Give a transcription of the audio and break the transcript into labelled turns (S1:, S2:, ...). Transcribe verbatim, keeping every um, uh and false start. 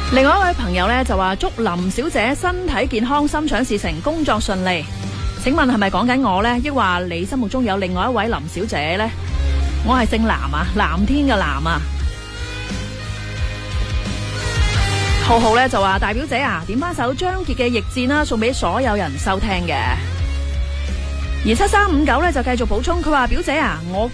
S1: 另外一位朋友呢，就話祝林小姐身體健康、心想事成、工作順利。請問係咪講緊我呢？抑或你心目中有另外一位林小姐呢？我係姓藍啊，藍天嘅藍啊。浩浩呢就話大表姐啊，點翻首張傑嘅《逆戰》啦，送俾所有人收聽嘅。而七三五九呢就繼續補充，佢話表姐啊，我